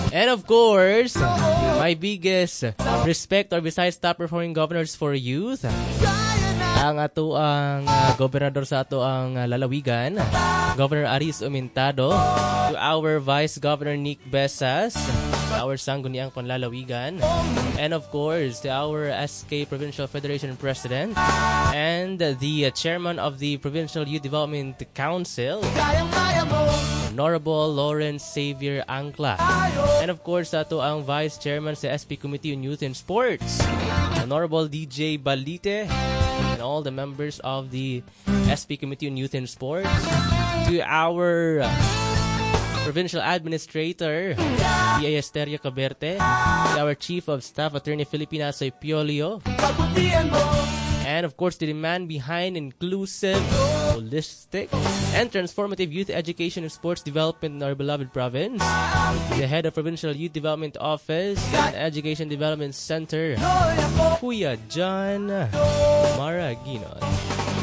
And of course, my biggest respect or besides top performing governors for youth, ang ato ang gobernador sa ato ang lalawigan, Governor Aris Umintado, to our Vice Governor Nick Besas, our sangguniang panlalawigan, and of course to our SK Provincial Federation President and the Chairman of the Provincial Youth Development Council, Honorable Lawrence Xavier Angla, and of course ato ang Vice Chairman sa SP Committee on Youth and Sports, Honorable DJ Balite, and all the members of the SP Committee on Youth and Sports, to our Provincial Administrator, P.A. Esteria Caberte, to our Chief of Staff, Attorney Filipina Soy Piolio, and of course to the man behind inclusive, holistic, and transformative youth education and sports development in our beloved province, the head of Provincial Youth Development Office and Education Development Center, Kuya John Maraginon.